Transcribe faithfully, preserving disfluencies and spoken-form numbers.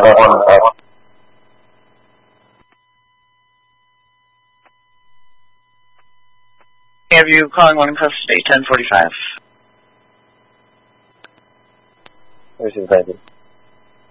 Have you calling one in custody, ten forty-five. Where's his baby?